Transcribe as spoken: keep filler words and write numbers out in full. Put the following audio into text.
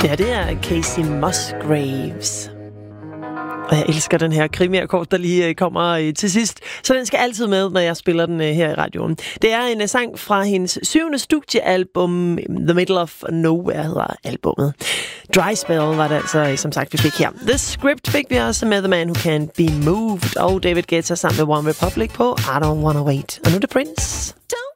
Ja, det er Casey Musgraves. Og jeg elsker den her krimi-akkord, der lige kommer til sidst. Så den skal altid med, når jeg spiller den her i radioen. Det er en sang fra hendes syvende studiealbum, The Middle of Nowhere hedder albummet. Dry Spell var det altså, som sagt, vi fik her. The Script fik vi også med The Man Who Can't Be Moved. Og David Guetta sammen med One Republic på I Don't Wanna Wait. Og nu er det Prince. Don't